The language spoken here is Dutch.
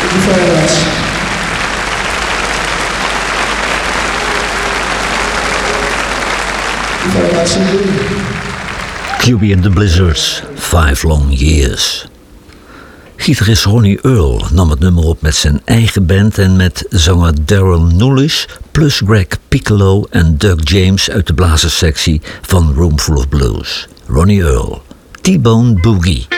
you very much. Thank you very much indeed. QB and the Blizzards, 5 Long Years. Gitarist Ronnie Earl nam het nummer op met zijn eigen band en met zanger Darren Nullish plus Greg Piccolo en Doug James uit de blazerssectie van Room Full of Blues. Ronnie Earl, T-Bone Boogie.